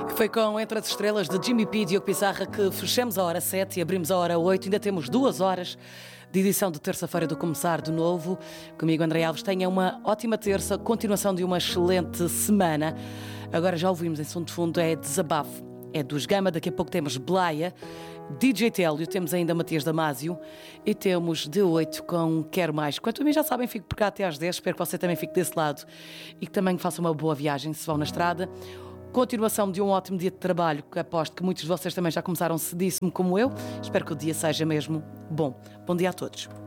Foi com Entre as Estrelas de Jimmy P e Diogo Pizarra que fechamos a hora 7 e abrimos a hora 8. Ainda temos 2 horas de edição de terça-feira do Começar de Novo. Comigo, André Alves. Tenha uma ótima terça, continuação de uma excelente semana. Agora já ouvimos em som de fundo, é Desabafo. É dos Gama, daqui a pouco temos Blaia, DJ Télio, temos ainda Matias Damasio e temos D8 com Quero Mais. Quanto a mim, já sabem, fico por cá até às 10. Espero que você também fique desse lado e que também faça uma boa viagem se vão na estrada. Continuação de um ótimo dia de trabalho, que aposto que muitos de vocês também já começaram cedíssimo como eu. Espero que o dia seja mesmo bom. Bom dia a todos.